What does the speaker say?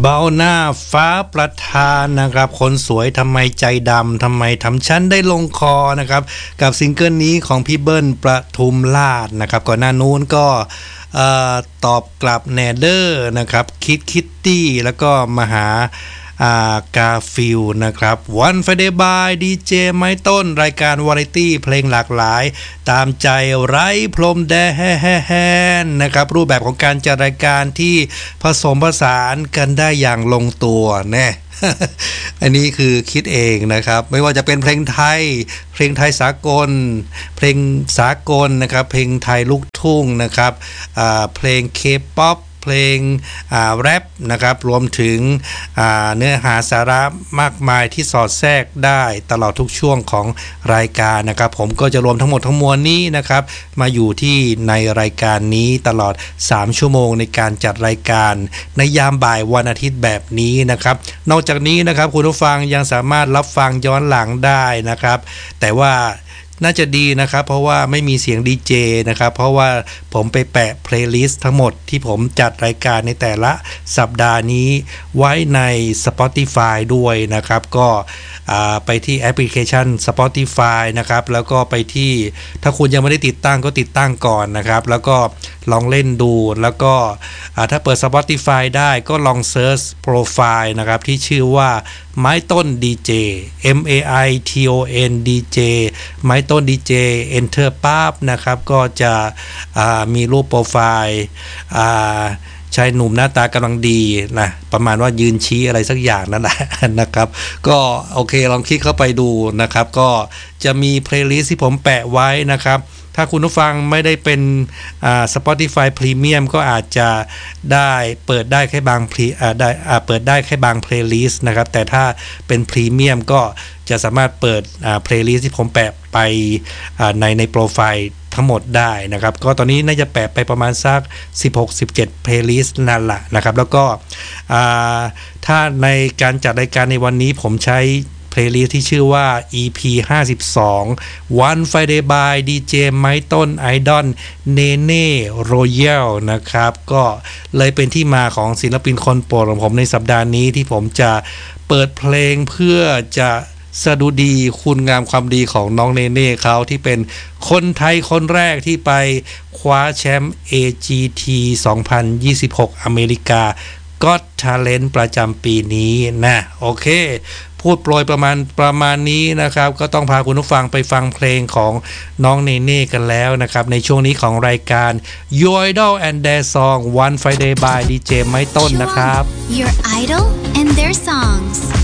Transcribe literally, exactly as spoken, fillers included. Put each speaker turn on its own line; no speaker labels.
เบ้าหน้าฟ้าประทานนะครับคนสวยทำไมใจดำทำไมทำฉันได้ลงคอนะครับกับซิงเกิลนี้ของพี่เบิ้ลประทุมราชนะครับก่อนหน้านู้นก็ตอบกลับแนเดอร์นะครับคิดคิตตี้แล้วก็มาหากาฟิลนะครับวันไฟเดย์บายดีเจไม้ต้นรายการวาไรตี้เพลงหลากหลายตามใจไร้พรมแดนนะครับรูปแบบของการจัดรายการที่ผสมผสานกันได้อย่างลงตัวแน่ อันนี้คือคิดเองนะครับไม่ว่าจะเป็นเพลงไทยเพลงไทยสากลเพลงสากลนะครับเพลงไทยลูกทุ่งนะครับเพลงเคป๊อปเพลงแรปนะครับรวมถึงเนื้อหาสาระมากมายที่สอดแทรกได้ตลอดทุกช่วงของรายการนะครับผมก็จะรวมทั้งหมดทั้งมวลนี้นะครับมาอยู่ที่ในรายการนี้ตลอดสามชั่วโมงในการจัดรายการในยามบ่ายวันอาทิตย์แบบนี้นะครับนอกจากนี้นะครับคุณผู้ฟังยังสามารถรับฟังย้อนหลังได้นะครับแต่ว่าน่าจะดีนะครับเพราะว่าไม่มีเสียงดีเจนะครับเพราะว่าผมไปแปะเพลย์ลิสต์ทั้งหมดที่ผมจัดรายการในแต่ละสัปดาห์นี้ไว้ใน Spotify ด้วยนะครับก็ไปที่แอปพลิเคชัน Spotify นะครับแล้วก็ไปที่ถ้าคุณยังไม่ได้ติดตั้งก็ติดตั้งก่อนนะครับแล้วก็ลองเล่นดูแล้วก็ถ้าเปิด Spotify ได้ก็ลองเซิร์ชโปรไฟล์นะครับที่ชื่อว่าไม้ต้น ดี เจ M A I T O N ดี เจ ไม้ต้น ดี เจ Enter ปั๊บนะครับก็จะมีรูปโปรไฟล์ชายหนุ่มหน้าตากำลังดีนะประมาณว่ายืนชี้อะไรสักอย่างนั่นแหละนะครับก็โอเคลองคลิกเข้าไปดูนะครับก็จะมีเพลย์ลิสต์ที่ผมแปะไว้นะครับถ้าคุณผู้ฟังไม่ได้เป็นอ่า Spotify Premium ก็อาจจะได้เปิดได้แค่บางพรีอ่าได้อ่าเปิดได้แค่บางเพลย์ลิสต์นะครับแต่ถ้าเป็น Premium ก็จะสามารถเปิดอ่าเพลย์ลิสต์ที่ผมแปะไปอ่าในในโปรไฟล์ทั้งหมดได้นะครับก็ตอนนี้น่าจะแปะไปประมาณสักสิบหก สิบเจ็ดเพลย์ลิสต์นั่นแหละนะครับแล้วก็อ่าถ้าในการจัดรายการในวันนี้ผมใช้เพลย์ลิสต์ที่ชื่อว่า อี พี ห้าสิบสอง One Friday by ดี เจ ไม้ต้นไอดอลเนเน่โรยัลนะครับก็เลยเป็นที่มาของศิลปินคนโปรดของผมในสัปดาห์นี้ที่ผมจะเปิดเพลงเพื่อจะสดุดีคุณงามความดีของน้องเนเน่เขาที่เป็นคนไทยคนแรกที่ไปคว้าแชมป์ เอ จี ที สองพันยี่สิบหกอเมริกาก็อต Talent ประจำปีนี้นะโอเคพูดโปรยประมาณประมาณนี้นะครับก็ต้องพาคุณผู้ฟังไปฟังเพลงของน้องเนเน่กันแล้วนะครับในช่วงนี้ของรายการ Your Idol and Their Song One Friday by ดี เจ ไม้ต้นนะครับ
Your Idol and Their Songs